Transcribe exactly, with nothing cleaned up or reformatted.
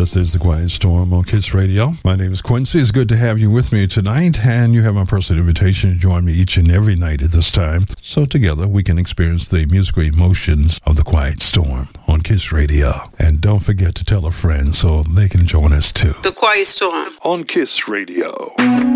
This is The Quiet Storm on Kiss Radio. My name is Quincy. It's good to have you with me tonight, and you have my personal invitation to join me each and every night at this time, so together we can experience the musical emotions of The Quiet Storm on Kiss Radio. And don't forget to tell a friend so they can join us too. The Quiet Storm on Kiss Radio.